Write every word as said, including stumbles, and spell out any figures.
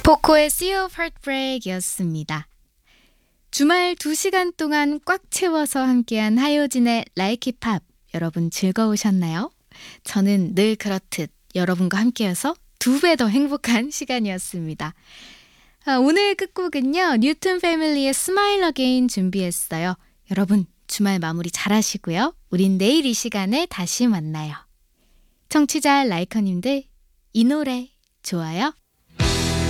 포코의 Sea of Heartbreak 이었습니다. 주말 두 시간 동안 꽉 채워서 함께한 하효진의 Like It Pop, 여러분 즐거우셨나요? 저는 늘 그렇듯 여러분과 함께여서 두 배 더 행복한 시간이었습니다. 아, 오늘 끝곡은요, 뉴튼 패밀리의 Smile Again 준비했어요. 여러분 주말 마무리 잘 하시고요. 우린 내일 이 시간에 다시 만나요. 청취자 라이커님들, 이 노래 좋아요?